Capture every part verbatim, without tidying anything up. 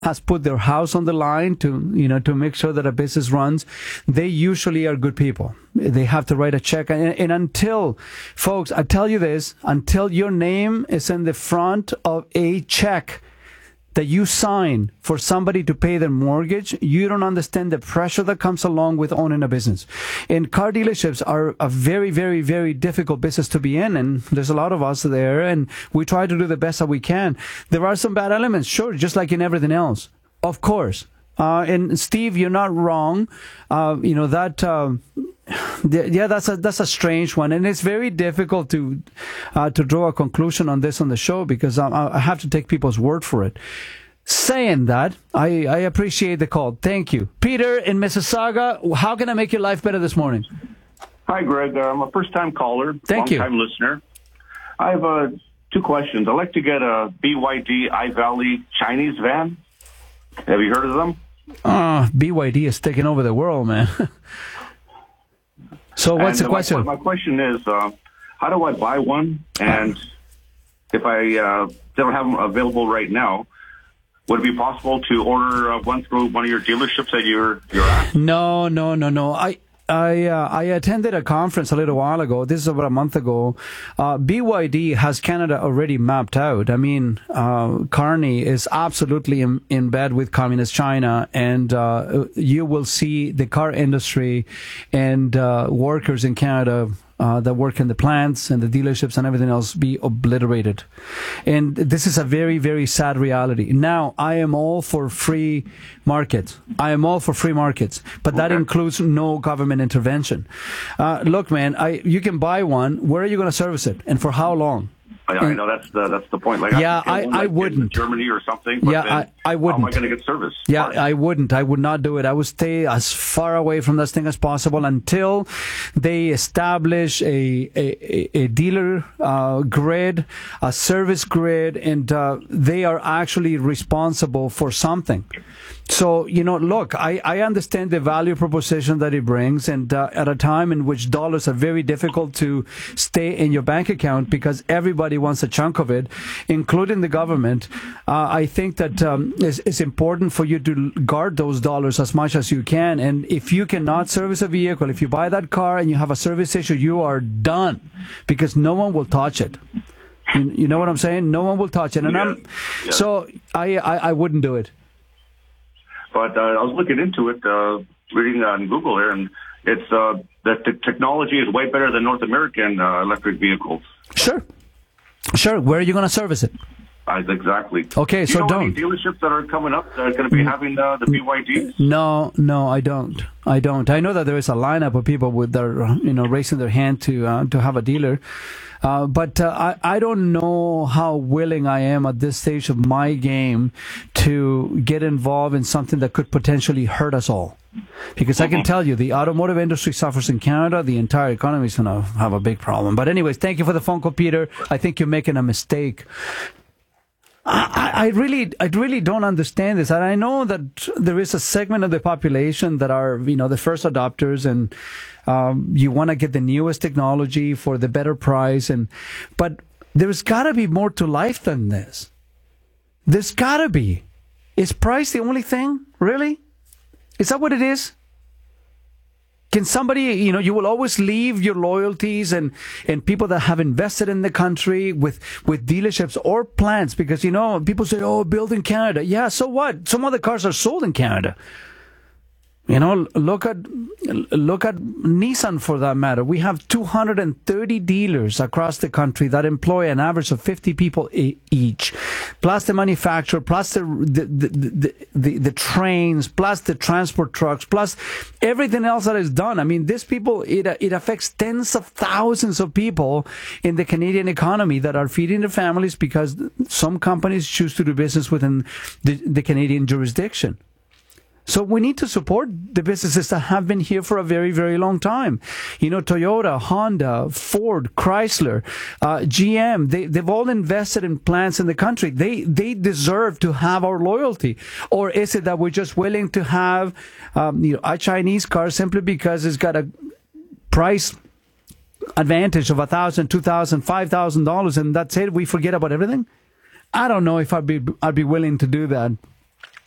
has put their house on the line to, you know, to make sure that a business runs, they usually are good people. They have to write a check. And, and until, folks, I tell you this, until your name is in the front of a check that you sign for somebody to pay their mortgage, you don't understand the pressure that comes along with owning a business. And car dealerships are a very, very, very difficult business to be in, and there's a lot of us there, and we try to do the best that we can. There are some bad elements, sure, just like in everything else, of course. Uh, and Steve, you're not wrong. Uh, you know, that, uh, yeah, that's a, that's a strange one. And it's very difficult to, uh, to draw a conclusion on this on the show because I, I have to take people's word for it. Saying that, I, I appreciate the call. Thank you. Peter in Mississauga, how can I make your life better this morning? Hi, Greg. Uh, I'm a first-time caller, Thank you. long-time listener. I have uh, two questions. I'd like to get a B Y D iValley Chinese van. Have you heard of them? Uh, B Y D is taking over the world, man. So what's and the question? My, my question is, uh, how do I buy one? And if I uh, don't have them available right now, would it be possible to order uh, one through one of your dealerships that you're you're at? No, no, no, no. I I uh, I attended a conference a little while ago. This is about a month ago. Uh, B Y D has Canada already mapped out. I mean, uh, Carney is absolutely in, in bed with communist China, and uh, you will see the car industry and uh, workers in Canada Uh, that work in the plants and the dealerships and everything else be obliterated. And this is a very, very sad reality. Now, I am all for free markets. I am all for free markets, but that Okay. includes no government intervention. Uh, look, man, I you can buy one. Where are you going to service it, and for how long? I, I know that's the that's the point. Like, Yeah, have to get I- one, I like, wouldn't. in Germany or something. But Yeah, then I- I How wouldn't. am I going to get service? Yeah, Right. I wouldn't. I would not do it. I would stay as far away from this thing as possible until they establish a a, a dealer uh, grid, a service grid, and uh, they are actually responsible for something. So, you know, look, I, I understand the value proposition that it brings, and uh, at a time in which dollars are very difficult to stay in your bank account because everybody wants a chunk of it, including the government, uh, I think that um, it's, it's important for you to guard those dollars as much as you can. And if you cannot service a vehicle, if you buy that car and you have a service issue, you are done because no one will touch it. You, you know what I'm saying? No one will touch it. And Yeah. I'm, Yeah. so I, I, I wouldn't do it. But uh, I was looking into it, uh, reading on Google here, and it's uh, that the technology is way better than North American uh, electric vehicles. Sure. Sure. Where are you going to service it? Uh, exactly. Okay, Do so you know don't. any dealerships that are coming up that are going to be having uh, the B Y Ds? No, no, I don't. I don't. I know that there is a lineup of people with their, you know, raising their hand to uh, to have a dealer. Uh, but uh, I, I don't know how willing I am at this stage of my game to get involved in something that could potentially hurt us all. Because I can tell you, the automotive industry suffers in Canada. The entire economy is going to have a big problem. But anyways, thank you for the phone call, Peter. I think you're making a mistake. I, I really, I really don't understand this, and I know that there is a segment of the population that are, you know, the first adopters, and um, you want to get the newest technology for the better price, and but there's got to be more to life than this. There's got to be. Is price the only thing? Really? Is that what it is? Can somebody, you know, you will always leave your loyalties and, and people that have invested in the country with, with dealerships or plants because, you know, people say, oh, build in Canada. Yeah, so what? Some other cars are sold in Canada. You know, look at look at Nissan for that matter. We have two hundred thirty dealers across the country that employ an average of fifty people e- each, plus the manufacturer, plus the the, the the the the trains, plus the transport trucks, plus everything else that is done. I mean, these people, it it affects tens of thousands of people in the Canadian economy that are feeding their families because some companies choose to do business within the, the Canadian jurisdiction. So we need to support the businesses that have been here for a very, very long time. You know, Toyota, Honda, Ford, Chrysler, uh, G M, they, they've all invested in plants in the country. They, they deserve to have our loyalty. Or is it that we're just willing to have, um, you know, a Chinese car simply because it's got a price advantage of a thousand, two thousand, five thousand dollars, and that's it? We forget about everything? I don't know if I'd be, I'd be willing to do that.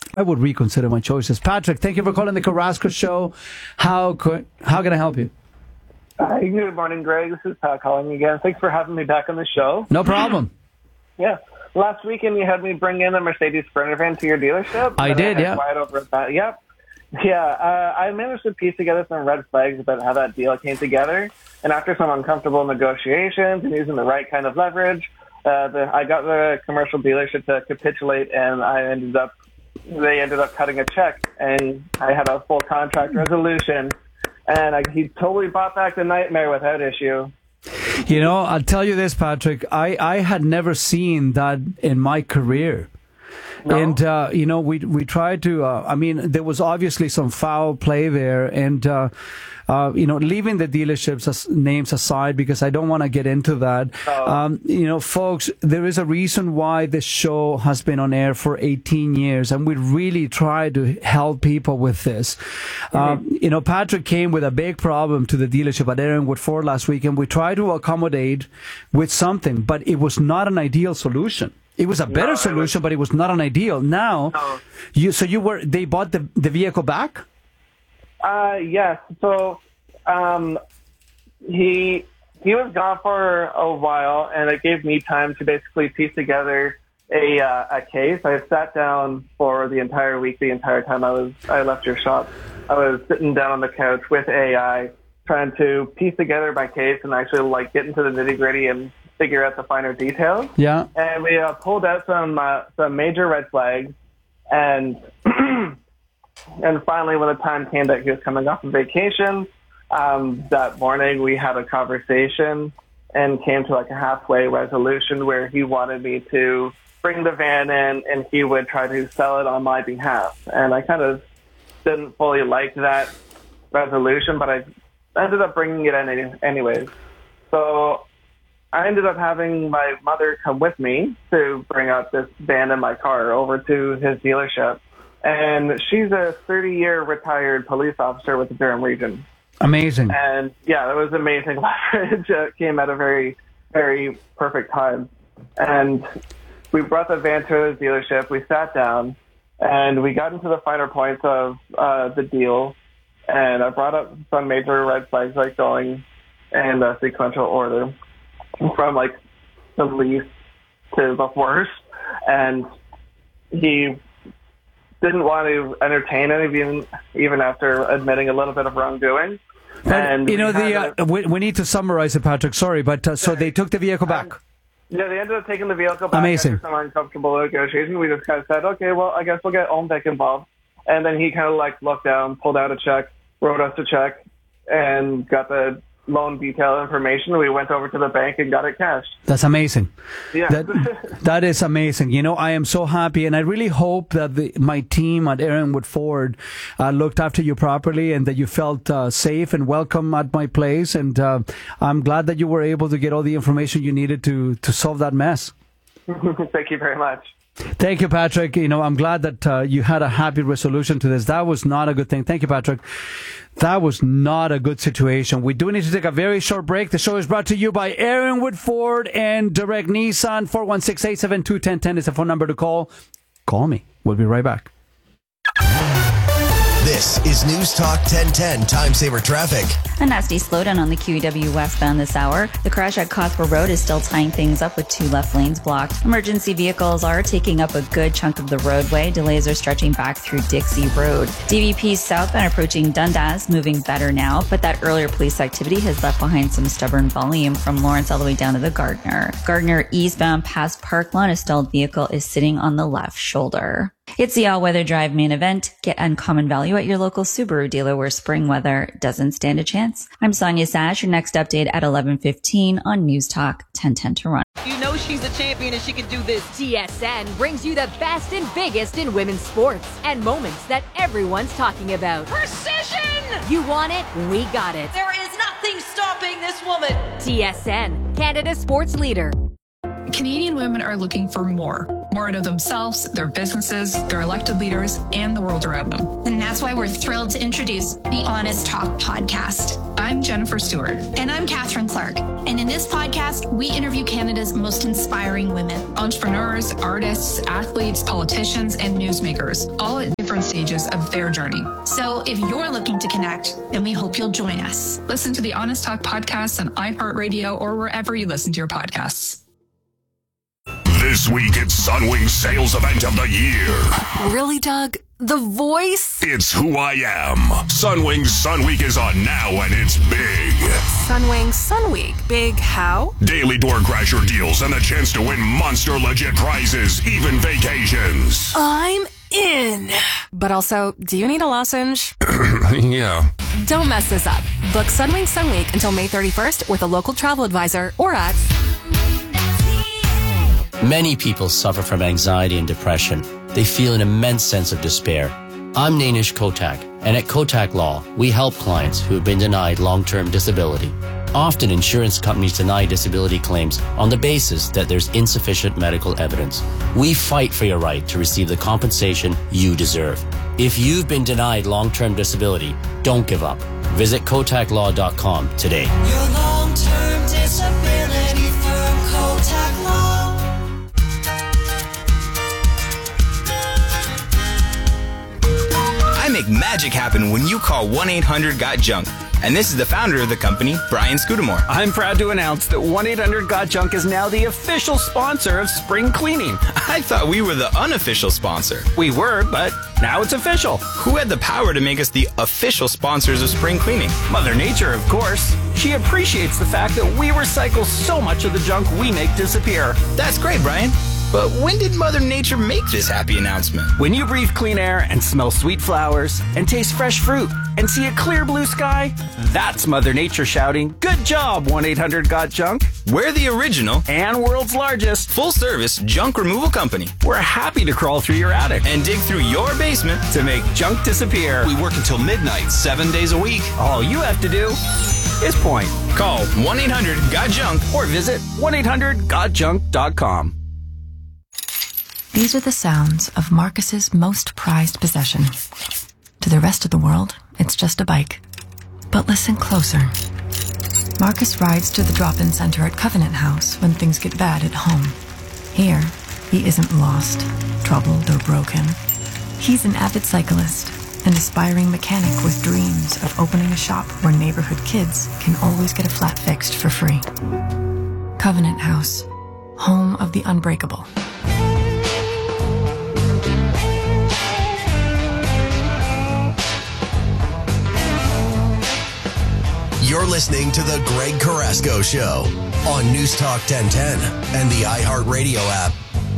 I would reconsider my choices. Patrick, thank you for calling the Carrasco Show. How could, how can I help you? Hi, good morning, Greg. This is Pat calling again. Thanks for having me back on the show. No problem. Yeah. Last weekend, you had me bring in a Mercedes Sprinter van to your dealership. I did, I yeah. Right over at that. Yep. Yeah, uh, I managed to piece together some red flags about how that deal came together. And after some uncomfortable negotiations and using the right kind of leverage, uh, the, I got the commercial dealership to capitulate, and I ended up, they ended up cutting a check, and I had a full contract resolution. And I, he totally bought back the nightmare without issue. You know, I'll tell you this, Patrick. I, I had never seen that in my career. No? And, uh, you know, we we tried to, uh, I mean, there was obviously some foul play there. And, uh, uh, you know, leaving the dealerships as, names aside, because I don't want to get into that. Oh. Um, you know, folks, there is a reason why this show has been on air for eighteen years. And we really try to help people with this. Mm-hmm. Um, you know, Patrick came with a big problem to the dealership at Aaronwood Ford last week, and we tried to accommodate with something, but it was not an ideal solution. It was a better no, solution, was, but it was not an ideal. Now, no. you so you were they bought the the vehicle back? Uh, yes. So, um, he he was gone for a while, and it gave me time to basically piece together a uh, a case. I sat down for the entire week, the entire time I was I left your shop. I was sitting down on the couch with A I, trying to piece together my case and actually like get into the nitty gritty and figure out the finer details. Yeah. And we uh, pulled out some uh, some major red flags, and and finally, when the time came that he was coming off of vacation, um, that morning we had a conversation and came to like a halfway resolution where he wanted me to bring the van in and he would try to sell it on my behalf. And I kind of didn't fully like that resolution, but I ended up bringing it in any, anyways. So I ended up having my mother come with me to bring out this van in my car over to his dealership. And she's a thirty-year retired police officer with the Durham region. Amazing. And, yeah, it was amazing leverage. It came at a very, very perfect time. And we brought the van to the dealership. We sat down, and we got into the finer points of uh, the deal. And I brought up some major red flags, like going in a sequential order, from like the least to the worst, and he didn't want to entertain it even even after admitting a little bit of wrongdoing. But, and you know, the uh, we, we need to summarize it, Patrick. Sorry, but uh, so they took the vehicle back. Um, yeah, they ended up taking the vehicle back. Amazing. After some uncomfortable negotiation. We just kind of said, okay, well, I guess we'll get OMTEC involved. And then he kind of like looked down, pulled out a check, wrote us a check, and got the loan detail information. We went over to the bank and got it cashed. That's amazing. Yeah. That, that is amazing. You know, I am so happy, and I really hope that the, my team at Aaronwood Ford uh, looked after you properly and that you felt uh, safe and welcome at my place. And uh, I'm glad that you were able to get all the information you needed to, to solve that mess. Thank you very much. Thank you, Patrick. You know, I'm glad that uh, you had a happy resolution to this. That was not a good thing. Thank you, Patrick. That was not a good situation. We do need to take a very short break. The show is brought to you by Aaronwood Ford and Direct Nissan. four one six, eight seven two, one zero one zero is the phone number to call. Call me. We'll be right back. This is News Talk ten ten Time Saver Traffic. A nasty slowdown on the Q E W westbound this hour. The crash at Cothwell Road is still tying things up with two left lanes blocked. Emergency vehicles are taking up a good chunk of the roadway. Delays are stretching back through Dixie Road. D V P southbound approaching Dundas, moving better now, but that earlier police activity has left behind some stubborn volume from Lawrence all the way down to the Gardner. Gardner eastbound past Parkland, a stalled vehicle is sitting on the left shoulder. It's the all-weather drive main event. Get uncommon value at your local Subaru dealer where spring weather doesn't stand a chance. I'm Sonia Sash. Your next update at eleven fifteen on News Talk ten ten Toronto. You know she's a champion and she can do this. T S N brings you the best and biggest in women's sports and moments that everyone's talking about. Precision! You want it? We got it. There is nothing stopping this woman. T S N, Canada's sports leader. Canadian women are looking for more. More out of themselves, their businesses, their elected leaders, and the world around them. And that's why we're thrilled to introduce the Honest Talk podcast. I'm Jennifer Stewart. And I'm Catherine Clark. And in this podcast, we interview Canada's most inspiring women. Entrepreneurs, artists, athletes, politicians, and newsmakers, all at different stages of their journey. So if you're looking to connect, then we hope you'll join us. Listen to the Honest Talk podcast on iHeartRadio or wherever you listen to your podcasts. This week, it's Sunwing's sales event of the year. Really, Doug? The voice? It's who I am. Sunwing's Sun Week is on now, and it's big. Sunwing Sun Week. Big how? Daily door crasher deals and the chance to win monster legit prizes, even vacations. I'm in. But also, do you need a lozenge? Yeah. Don't mess this up. Book Sunwing Sun Week until May thirty-first with a local travel advisor or at... Many people suffer from anxiety and depression. They feel an immense sense of despair. I'm Nainish Kotak, and at Kotak Law, we help clients who have been denied long-term disability. Often, insurance companies deny disability claims on the basis that there's insufficient medical evidence. We fight for your right to receive the compensation you deserve. If you've been denied long-term disability, don't give up. Visit kotak law dot com today. Your long-term disability firm, Kotak Law. I make magic happen when you call one eight hundred got junk. And this is the founder of the company, Brian Scudamore. I'm proud to announce that one eight hundred got junk is now the official sponsor of spring cleaning. I thought we were the unofficial sponsor. We were, but now it's official. Who had the power to make us the official sponsors of spring cleaning? Mother Nature, of course. She appreciates the fact that we recycle so much of the junk we make disappear. That's great, Brian. But when did Mother Nature make this happy announcement? When you breathe clean air and smell sweet flowers and taste fresh fruit and see a clear blue sky, that's Mother Nature shouting, "Good job, one eight hundred got junk." We're the original and world's largest full-service junk removal company. We're happy to crawl through your attic and dig through your basement to make junk disappear. We work until midnight, seven days a week. All you have to do is point. Call one eight hundred got junk or visit one eight hundred got junk dot com. These are the sounds of Marcus's most prized possession. To the rest of the world, it's just a bike. But listen closer. Marcus rides to the drop-in center at Covenant House when things get bad at home. Here, he isn't lost, troubled, or broken. He's an avid cyclist, an aspiring mechanic with dreams of opening a shop where neighborhood kids can always get a flat fixed for free. Covenant House, home of the unbreakable. You're listening to The Greg Carrasco Show on News Talk ten ten and the iHeartRadio app.